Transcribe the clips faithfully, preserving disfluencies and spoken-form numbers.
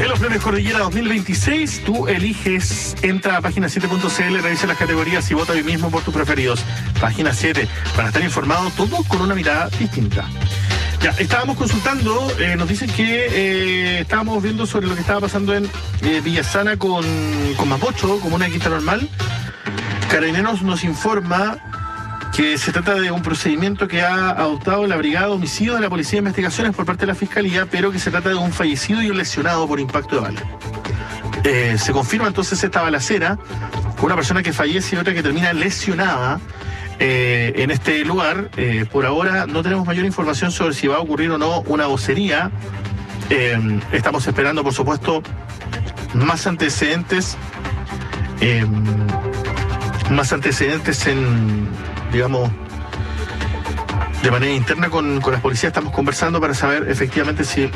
En los premios Cordillera dos mil veintiséis, tú eliges, entra a página siete punto c l, revisa las categorías y vota hoy mismo por tus preferidos. Página siete, para estar informado, todo con una mirada distinta. Ya, estábamos consultando, eh, nos dicen que eh, estábamos viendo sobre lo que estaba pasando en eh, Villasana con, con Mapocho, como una quinta normal. Carabineros nos informa que se trata de un procedimiento que ha adoptado la Brigada de Homicidios de la Policía de Investigaciones por parte de la Fiscalía, pero que se trata de un fallecido y un lesionado por impacto de bala. Eh, se confirma entonces esta balacera con una persona que fallece y otra que termina lesionada eh, en este lugar. Eh, por ahora no tenemos mayor información sobre si va a ocurrir o no una vocería. Eh, estamos esperando, por supuesto, más antecedentes, eh, más antecedentes en... digamos, de manera interna con, con las policías. Estamos conversando para saber efectivamente si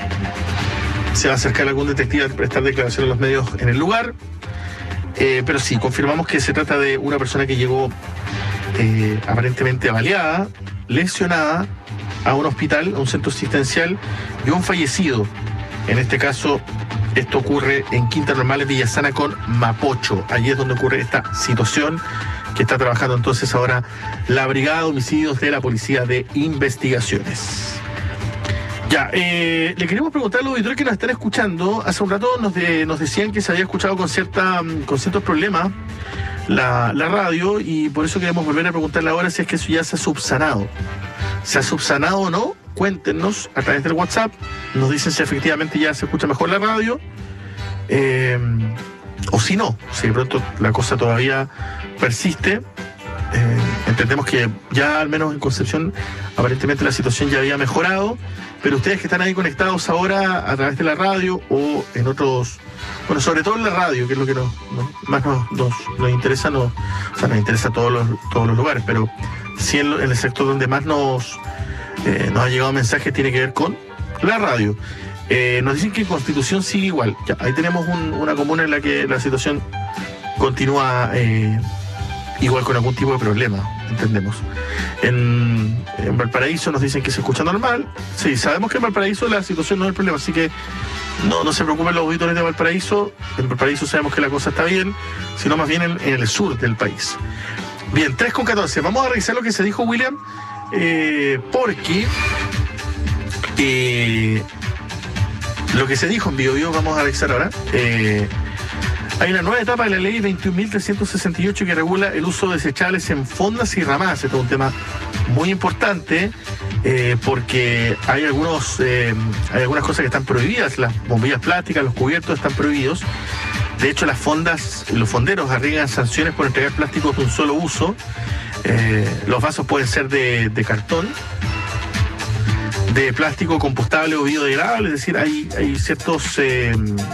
se va a acercar algún detective a prestar declaración a los medios en el lugar. Eh, pero sí, confirmamos que se trata de una persona que llegó eh, aparentemente baleada, lesionada, a un hospital, a un centro asistencial, y un fallecido. En este caso, esto ocurre en Quinta Normal, Villasana con Mapocho. Allí es donde ocurre esta situación, que está trabajando entonces ahora la Brigada de Homicidios de la Policía de Investigaciones. Ya, eh, le queremos preguntar a los auditores que nos están escuchando. Hace un rato nos, de, nos decían que se había escuchado con, cierta, con ciertos problemas la, la radio, y por eso queremos volver a preguntarle ahora si es que eso ya se ha subsanado. ¿Se ha subsanado o no? Cuéntenos a través del WhatsApp. Nos dicen si efectivamente ya se escucha mejor la radio. Eh, o si no, si de pronto la cosa todavía persiste. Eh, entendemos que ya al menos en Concepción aparentemente la situación ya había mejorado, pero ustedes que están ahí conectados ahora a través de la radio o en otros, bueno, sobre todo en la radio, que es lo que nos, nos, más nos, nos, nos interesa, nos, o sea, nos interesa a todos los, todos los lugares, pero sí en, en el sector donde más nos, eh, nos ha llegado mensajes tiene que ver con la radio. Eh, nos dicen que Constitución sigue igual. Ya, ahí tenemos un, una comuna en la que la situación continúa eh, igual, con algún tipo de problema, entendemos. En, en Valparaíso nos dicen que se escucha normal. Sí, sabemos que en Valparaíso la situación no es el problema, así que no, no se preocupen los auditores de Valparaíso. En Valparaíso sabemos que la cosa está bien, sino más bien en, en el sur del país. Bien, tres con catorce. Vamos a revisar lo que se dijo, William, eh, porque eh, lo que se dijo en Biobío, vamos a revisar ahora. Eh, Hay una nueva etapa de la ley veintiún mil trescientos sesenta y ocho que regula el uso de desechables en fondas y ramadas. Este es un tema muy importante eh, porque hay algunos eh, hay algunas cosas que están prohibidas. Las bombillas plásticas, los cubiertos están prohibidos. De hecho, las fondas, los fonderos arriesgan sanciones por entregar plásticos de un solo uso. Eh, los vasos pueden ser de, de cartón, de plástico compostable o biodegradable, es decir, hay, hay ciertos... Eh,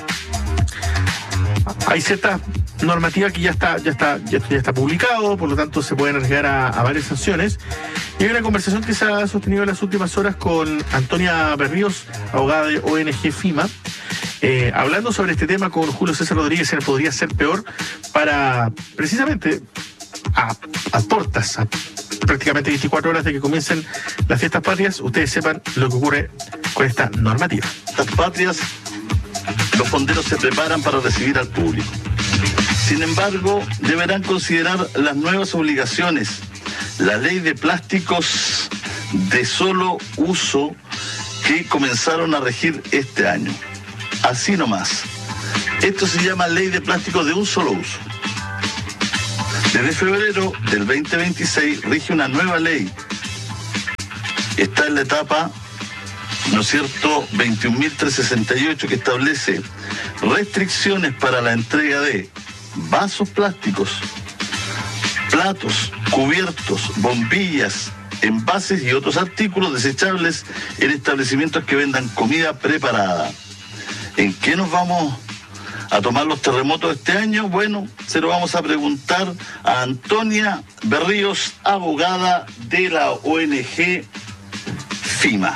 Hay cierta normativa que ya está, ya está, ya, ya está publicado, por lo tanto se pueden arriesgar a, a varias sanciones. Y hay una conversación que se ha sostenido en las últimas horas con Antonia Berríos, abogada de O N G FIMA, eh, hablando sobre este tema con Julio César Rodríguez, en el Podría Ser Peor, para precisamente a, a portas, a prácticamente veinticuatro horas de que comiencen las fiestas patrias, ustedes sepan lo que ocurre con esta normativa. Las patrias, los fonderos se preparan para recibir al público. Sin embargo, deberán considerar las nuevas obligaciones. La ley de plásticos de solo uso que comenzaron a regir este año. Así nomás. Esto se llama ley de plásticos de un solo uso. Desde febrero del veinte veintiséis rige una nueva ley. Está en la etapa, ¿no es cierto?, veintiún mil trescientos sesenta y ocho, que establece restricciones para la entrega de vasos plásticos, platos, cubiertos, bombillas, envases y otros artículos desechables en establecimientos que vendan comida preparada. ¿En qué nos vamos a tomar los terremotos este año? Bueno, se lo vamos a preguntar a Antonia Berríos, abogada de la O N G FIMA.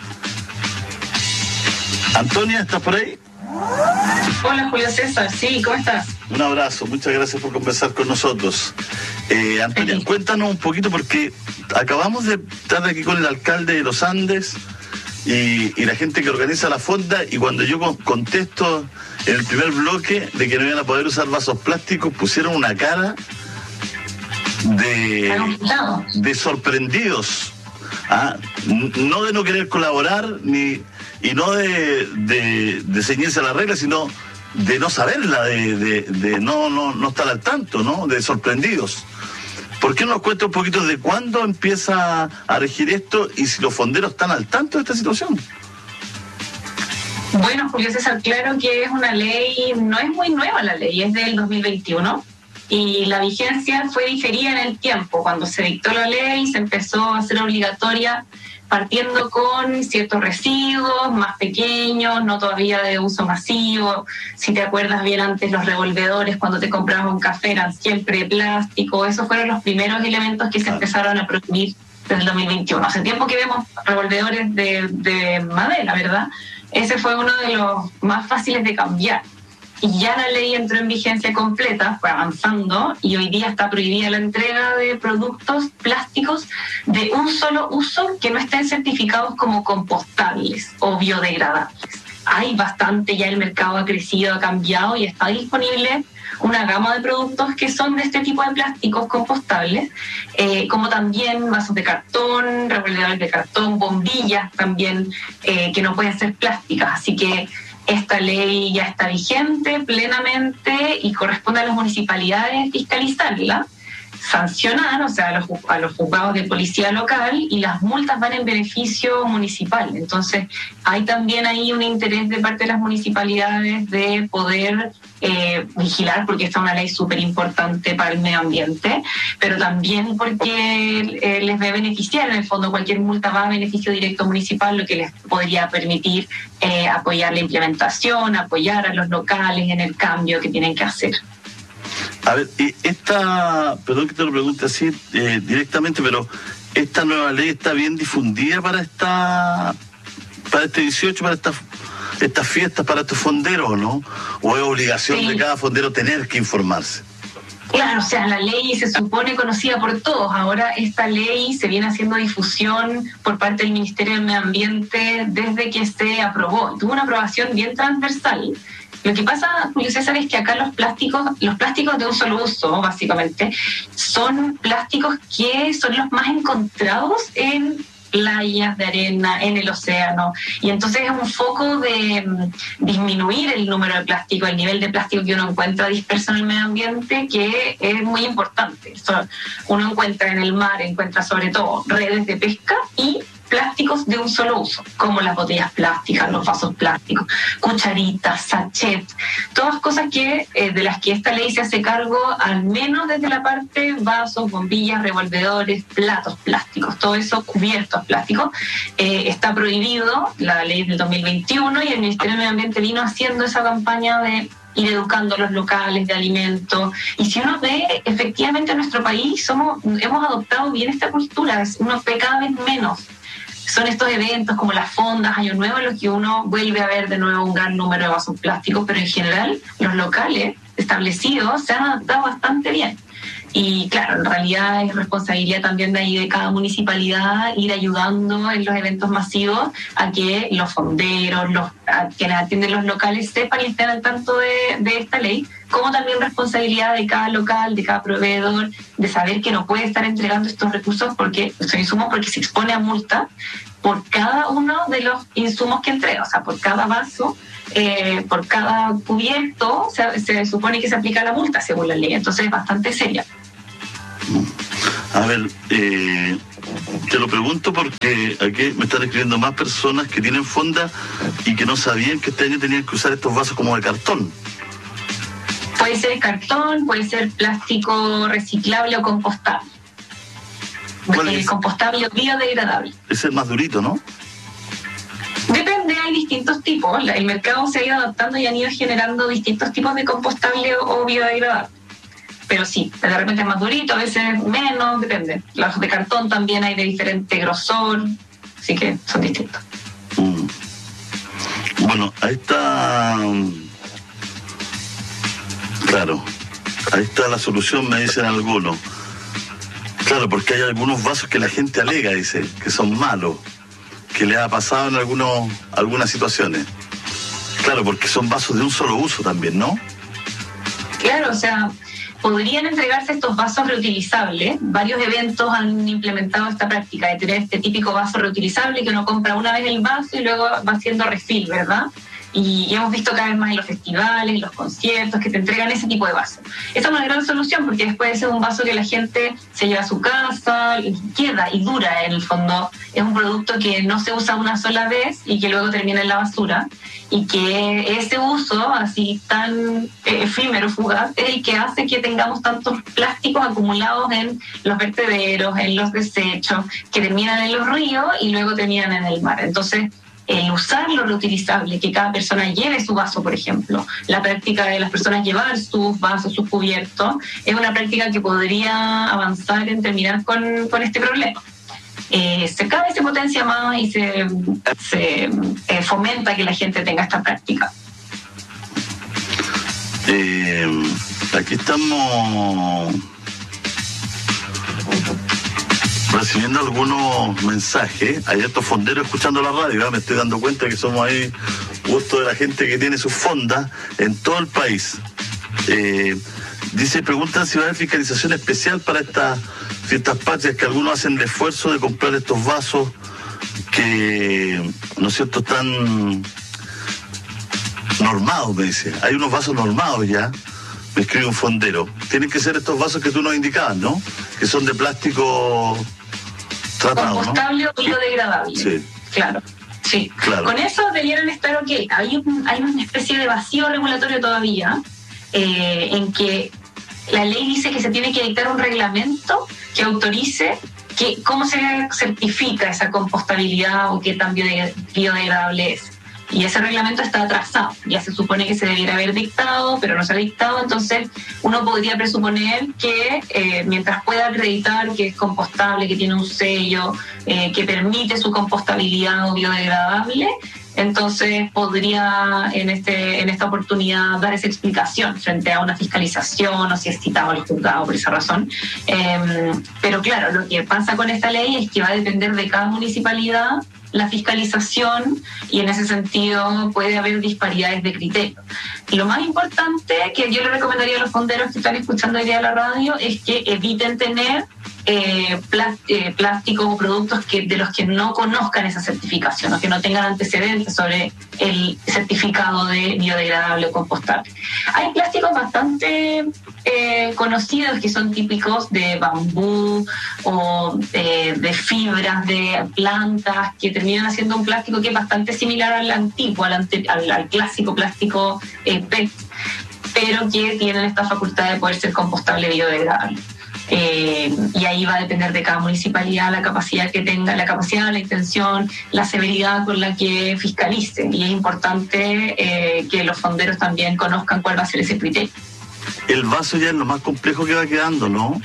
Antonia, ¿estás por ahí? Hola, Julio César, sí, ¿cómo estás? Un abrazo, muchas gracias por conversar con nosotros. Eh, Antonia, cuéntanos un poquito, porque acabamos de estar aquí con el alcalde de Los Andes y, y la gente que organiza la fonda, y cuando yo contesto en el primer bloque de que no iban a poder usar vasos plásticos, pusieron una cara de, de sorprendidos, ¿ah? No de no querer colaborar ni y no de, de, de ceñirse a la regla, sino de no saberla, de, de, de no, no, no estar al tanto, ¿no? De sorprendidos. ¿Por qué no nos cuenta un poquito de cuándo empieza a regir esto y si los fonderos están al tanto de esta situación? Bueno, Julio César, claro que es una ley, no es muy nueva la ley, es del dos mil veintiuno y la vigencia fue diferida en el tiempo. Cuando se dictó la ley se empezó a hacer obligatoria partiendo con ciertos residuos más pequeños, no todavía de uso masivo. Si te acuerdas bien, antes los revolvedores cuando te comprabas un café eran siempre de plástico. Esos fueron los primeros elementos que se empezaron a prohibir desde el dos mil veintiuno. Hace tiempo que vemos revolvedores de, de madera, ¿verdad? Ese fue uno de los más fáciles de cambiar. Y ya la ley entró en vigencia completa, fue avanzando, y hoy día está prohibida la entrega de productos plásticos de un solo uso que no estén certificados como compostables o biodegradables. Hay bastante, ya el mercado ha crecido, ha cambiado y está disponible una gama de productos que son de este tipo de plásticos compostables, eh, como también vasos de cartón, revolvedores de cartón, bombillas también, eh, que no pueden ser plásticas. Así que esta ley ya está vigente plenamente y corresponde a las municipalidades fiscalizarla, sancionar, o sea, a los, a los juzgados de policía local, y las multas van en beneficio municipal. Entonces, hay también ahí un interés de parte de las municipalidades de poder eh, vigilar, porque esta es una ley súper importante para el medio ambiente, pero también porque eh, les va a beneficiar. En el fondo, cualquier multa va a beneficio directo municipal, lo que les podría permitir eh, apoyar la implementación, apoyar a los locales en el cambio que tienen que hacer. A ver, esta, perdón que te lo pregunte así eh, directamente, pero esta nueva ley está bien difundida para esta, para este dieciocho, para estas estas fiestas, para estos fonderos, ¿no? ¿O es obligación sí. de cada fondero tener que informarse? Claro, o sea, la ley se supone conocida por todos. Ahora esta ley se viene haciendo difusión por parte del Ministerio del Medio Ambiente desde que se aprobó. Tuvo una aprobación bien transversal. Lo que pasa, Julio César, es que acá los plásticos, los plásticos de un solo uso, básicamente, son plásticos que son los más encontrados en playas de arena, en el océano, y entonces es un foco de um, disminuir el número de plástico, el nivel de plástico que uno encuentra disperso en el medio ambiente, que es muy importante. Eso uno encuentra en el mar, encuentra sobre todo redes de pesca y plásticos de un solo uso, como las botellas plásticas, los vasos plásticos, cucharitas, sachets, todas cosas que eh, de las que esta ley se hace cargo, al menos desde la parte vasos, bombillas, revolvedores, platos plásticos, todo eso cubiertos plásticos, eh, está prohibido, la ley del dos mil veintiuno, y el Ministerio del Medio Ambiente vino haciendo esa campaña de ir educando a los locales de alimentos. Y si uno ve, efectivamente en nuestro país somos, hemos adoptado bien esta cultura, uno ve cada vez menos. Son estos eventos como las fondas, Año Nuevo, en los que uno vuelve a ver de nuevo un gran número de vasos plásticos, pero en general los locales establecidos se han adaptado bastante bien. Y claro, en realidad es responsabilidad también de ahí de cada municipalidad ir ayudando en los eventos masivos a que los fonderos, los, a quienes atienden los locales sepan y estén al tanto de, de esta ley, como también responsabilidad de cada local, de cada proveedor, de saber que no puede estar entregando estos recursos, porque estos insumos, porque se expone a multa por cada uno de los insumos que entrega, o sea, por cada vaso, eh, por cada cubierto, se, se supone que se aplica la multa según la ley, entonces es bastante seria. A ver, eh, te lo pregunto porque aquí me están escribiendo más personas que tienen fonda y que no sabían que este año tenían que usar estos vasos como de cartón. Puede ser cartón, puede ser plástico reciclable o compostable. Eh, compostable o biodegradable. Es el más durito, ¿no? Depende, hay distintos tipos. El mercado se ha ido adaptando y han ido generando distintos tipos de compostable o biodegradable. Pero sí, de repente es más durito, a veces menos, depende. Los de cartón también hay de diferente grosor, así que son distintos. Mm. Bueno, ahí está... Claro, ahí está la solución, me dicen algunos. Claro, porque hay algunos vasos que la gente alega, dice, que son malos, que le ha pasado en algunos, algunas situaciones. Claro, porque son vasos de un solo uso también, ¿no? Claro, o sea, podrían entregarse estos vasos reutilizables. Varios eventos han implementado esta práctica de tener este típico vaso reutilizable que uno compra una vez el vaso y luego va haciendo refill, ¿verdad? Y hemos visto cada vez más en los festivales, en los conciertos, que te entregan ese tipo de vaso. Esa es una gran solución porque después ese es un vaso que la gente se lleva a su casa y queda y dura en el fondo. Es un producto que no se usa una sola vez y que luego termina en la basura. Y que ese uso así tan eh, efímero, fugaz, es el que hace que tengamos tantos plásticos acumulados en los vertederos, en los desechos, que terminan en los ríos y luego terminan en el mar. Entonces, el usar lo reutilizable, que cada persona lleve su vaso, por ejemplo, la práctica de las personas llevar sus vasos, sus cubiertos, es una práctica que podría avanzar en terminar con, con este problema. Eh, se cada vez se potencia más y se, se eh, fomenta que la gente tenga esta práctica. Eh, aquí estamos recibiendo algunos mensajes. Hay estos fonderos escuchando la radio, ¿eh? Me estoy dando cuenta que somos ahí gusto de la gente que tiene sus fondas en todo el país. Eh, dice, preguntan si va a haber fiscalización especial para estas fiestas patrias, que algunos hacen el esfuerzo de comprar estos vasos que, ¿no es cierto?, están normados, me dice. Hay unos vasos normados ya, me escribe un fondero. Tienen que ser estos vasos que tú nos indicabas, ¿no? Que son de plástico tratado, compostable, ¿no? O biodegradable. Sí. Claro. Sí. Claro. Con eso debieran estar ok. Hay, un, hay una especie de vacío regulatorio todavía, eh, en que la ley dice que se tiene que dictar un reglamento que autorice que, cómo se certifica esa compostabilidad o qué tan biodegradable es. Y ese reglamento está atrasado. Ya se supone que se debiera haber dictado, pero no se ha dictado. Entonces, uno podría presuponer que eh, mientras pueda acreditar que es compostable, que tiene un sello, eh, que permite su compostabilidad o biodegradable, entonces podría en este en esta oportunidad dar esa explicación frente a una fiscalización o si es citado al juzgado por esa razón. Eh, pero claro, lo que pasa con esta ley es que va a depender de cada municipalidad la fiscalización y en ese sentido puede haber disparidades de criterio. Y lo más importante que yo le recomendaría a los fonderos que están escuchando hoy día la radio es que eviten tener eh, plá, eh, plásticos o productos que, de los que no conozcan esa certificación o que no tengan antecedentes sobre el certificado de biodegradable o compostable. Hay plásticos bastante eh, conocidos que son típicos de bambú o eh, de fibras de plantas que terminan haciendo un plástico que es bastante similar al antiguo, al, ante, al, al clásico plástico eh, P E T, pero que tienen esta facultad de poder ser compostable y biodegradable. Eh, y ahí va a depender de cada municipalidad la capacidad que tenga, la capacidad, la intención, la severidad con la que fiscalice. Y es importante eh, que los fonderos también conozcan cuál va a ser ese criterio. El vaso ya es lo más complejo que va quedando, ¿no?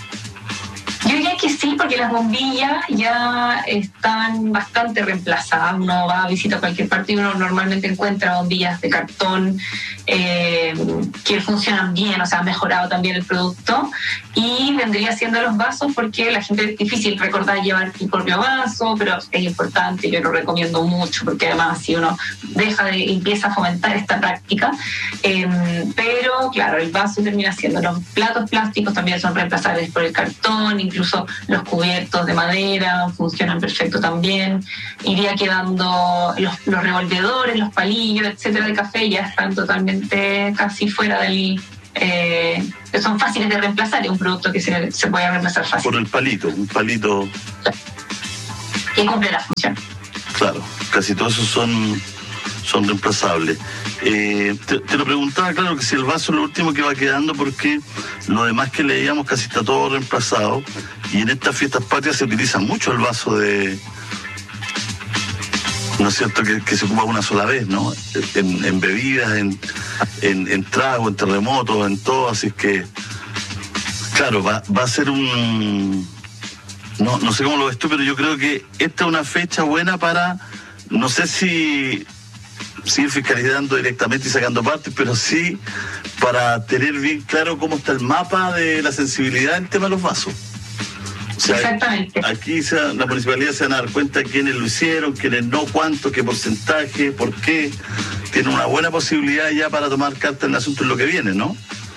Yo diría que sí, porque las bombillas ya están bastante reemplazadas. Uno va a visitar cualquier parte y uno normalmente encuentra bombillas de cartón eh, que funcionan bien, o sea, ha mejorado también el producto. Y vendría siendo los vasos porque la gente es difícil recordar llevar tu propio vaso, pero es importante, yo lo recomiendo mucho porque además si uno deja de, empieza a fomentar esta práctica. Eh, pero claro, el vaso termina siendo, los platos plásticos también son reemplazables por el cartón, incluso los cubiertos de madera funcionan perfecto también. Iría quedando los, los revolvedores, los palillos, etcétera, de café ya están totalmente casi fuera del... Eh, son fáciles de reemplazar, es un producto que se, se puede reemplazar fácil. Por el palito, un palito... Que cumple la función. Claro, casi todos esos son, son reemplazables. Eh, te, te lo preguntaba, claro, que si el vaso es lo último que va quedando, porque lo demás que leíamos casi está todo reemplazado, y en estas fiestas patrias se utiliza mucho el vaso de... ¿No es cierto? Que, que se ocupa una sola vez, ¿no? En, en bebidas, en, en, en trago, en terremotos, en todo, así que... Claro, va, va a ser un... No, no sé cómo lo ves tú, pero yo creo que esta es una fecha buena para... No sé si... seguir fiscalizando directamente y sacando partes, pero sí para tener bien claro cómo está el mapa de la sensibilidad en el tema de los vasos. O sea, exactamente. Aquí se, la municipalidad se van a dar cuenta quiénes lo hicieron, quiénes no, cuánto, qué porcentaje, por qué. Tiene una buena posibilidad ya para tomar carta en el asunto en lo que viene, ¿no?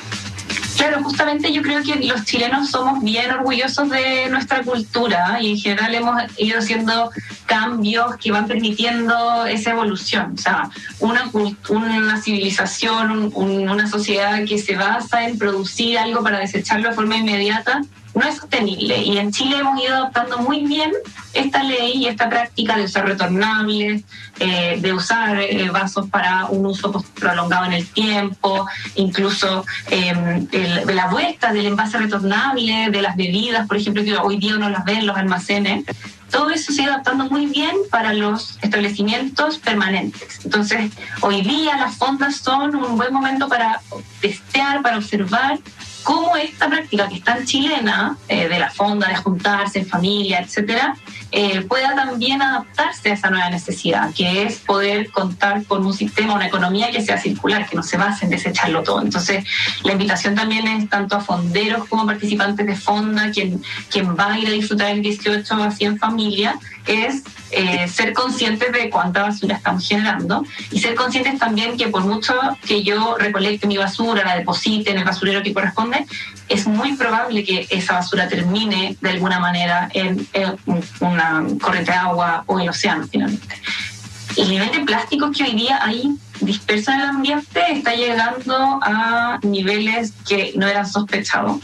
Claro, justamente yo creo que los chilenos somos bien orgullosos de nuestra cultura y en general hemos ido haciendo cambios que van permitiendo esa evolución. O sea, una, una civilización, un, una sociedad que se basa en producir algo para desecharlo de forma inmediata no es sostenible. Y en Chile hemos ido adoptando muy bien esta ley y esta práctica de usar retornables, eh, de usar eh, vasos para un uso prolongado en el tiempo, incluso eh, el, de la vuelta del envase retornable, de las bebidas, por ejemplo, que hoy día uno las ve en los almacenes. Todo eso se ha ido adaptando muy bien para los establecimientos permanentes. Entonces, hoy día las fondas son un buen momento para testear, para observar cómo esta práctica que es tan chilena, eh, de la fonda, de juntarse en familia, etcétera, eh, pueda también adaptarse a esa nueva necesidad, que es poder contar con un sistema, una economía que sea circular, que no se base en desecharlo todo. Entonces, la invitación también es tanto a fonderos como participantes de fonda, quien, quien va a ir a disfrutar el dieciocho así en familia, es eh, ser conscientes de cuánta basura estamos generando y ser conscientes también que por mucho que yo recolecte mi basura, la deposite en el basurero que corresponde, es muy probable que esa basura termine de alguna manera en, en una corriente de agua o en el océano finalmente. El nivel de plásticos que hoy día hay disperso en el ambiente está llegando a niveles que no eran sospechados.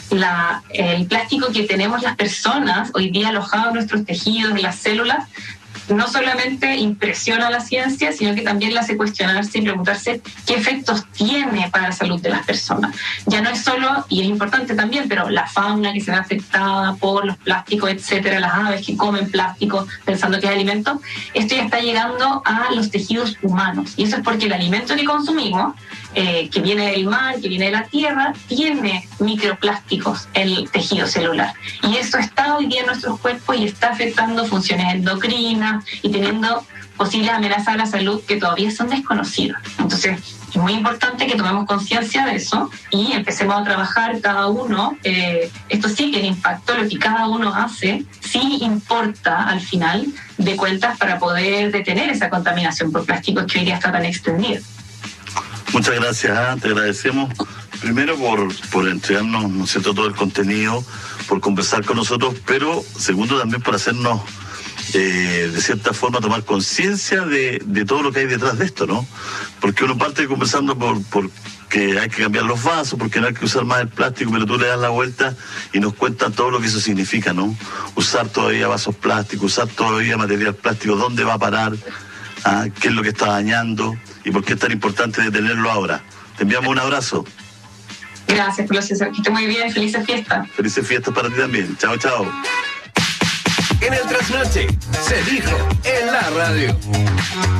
La, el plástico que tenemos las personas hoy día alojado en nuestros tejidos, en las células, no solamente impresiona a la ciencia, sino que también la hace cuestionarse y preguntarse qué efectos tiene para la salud de las personas. Ya no es solo, y es importante también, pero la fauna que se ve afectada por los plásticos, etcétera, las aves que comen plástico pensando que es alimento, esto ya está llegando a los tejidos humanos. Y eso es porque el alimento que consumimos, eh, que viene del mar, que viene de la tierra, tiene microplásticos en el tejido celular. Y eso está hoy día en nuestros cuerpos y está afectando funciones endocrinas y teniendo posibles amenazas a la salud que todavía son desconocidas. Entonces, es muy importante que tomemos conciencia de eso y empecemos a trabajar cada uno. Eh, esto sí tiene impacto, lo que cada uno hace sí importa al final de cuentas para poder detener esa contaminación por plásticos que hoy día está tan extendida. Muchas gracias, ¿eh? Te agradecemos primero por, por entregarnos, ¿no es cierto?, todo el contenido, por conversar con nosotros, pero segundo también por hacernos Eh, de cierta forma tomar conciencia de, de todo lo que hay detrás de esto, ¿no? Porque uno parte conversando por, por que hay que cambiar los vasos, porque no hay que usar más el plástico, pero tú le das la vuelta y nos cuentan todo lo que eso significa, ¿no? Usar todavía vasos plásticicos, usar todavía material plástico, ¿dónde va a parar? ¿Ah? ¿Qué es lo que está dañando? ¿Y por qué es tan importante detenerlo ahora? Te enviamos un abrazo. Gracias, César. Que esté muy bien. Felices fiestas. Felices fiestas para ti también. Chao, chao. En el trasnoche se dijo en la radio.